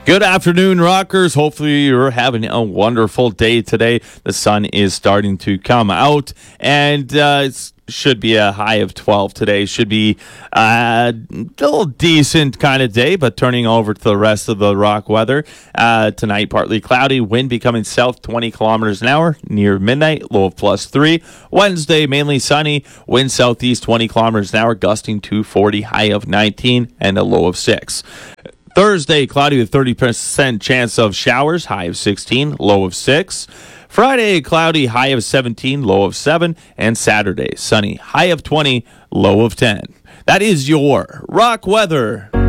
Good afternoon, rockers. Hopefully you're having a wonderful day today. The sun is starting to come out, and it should be a high of 12 today. Should be a little decent kind of day, but turning over to the rest of the rock weather. Tonight, partly cloudy, wind becoming south 20 kilometers an hour near midnight, low of +3. Wednesday, mainly sunny, wind southeast 20 kilometers an hour, gusting to 40, high of 19, and a low of 6. Thursday, cloudy with 30% chance of showers, high of 16, low of 6. Friday, cloudy, high of 17, low of 7. And Saturday, sunny, high of 20, low of 10. That is your rock weather.